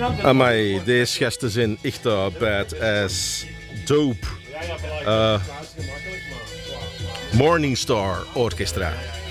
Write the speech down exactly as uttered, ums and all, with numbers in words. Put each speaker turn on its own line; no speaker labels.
Amai, deze gasten zijn echt uh, badass. Dope. Uh, Morningstar Orchestra.